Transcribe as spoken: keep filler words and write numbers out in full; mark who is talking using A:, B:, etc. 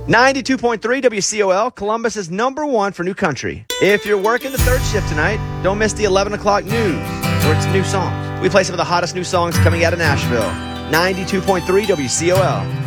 A: ninety-two point three W C O L, Columbus is number one for new country. If you're working the third shift tonight, don't miss the eleven o'clock news, or it's new songs. We play some of the hottest new songs coming out of Nashville. ninety-two point three W C O L.